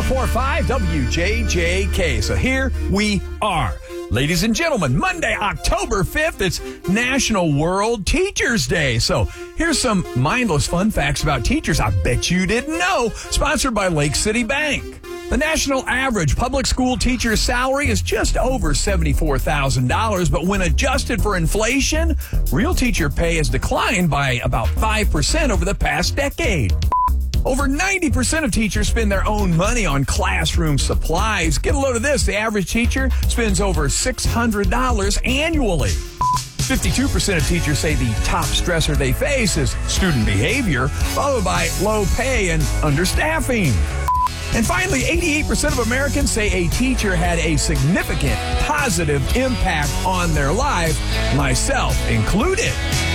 104.5 WJJK. So here we are. Ladies and gentlemen, Monday, October 5th, it's National World Teachers Day. So here's some mindless fun facts about teachers I bet you didn't know. Sponsored by Lake City Bank. The national average public school teacher's salary is just over $74,000, but when adjusted for inflation, real teacher pay has declined by about 5% over the past decade. Over 90% of teachers spend their own money on classroom supplies. Get a load of this. The average teacher spends over $600 annually. 52% of teachers say the top stressor they face is student behavior, followed by low pay and understaffing. And finally, 88% of Americans say a teacher had a significant positive impact on their life, myself included.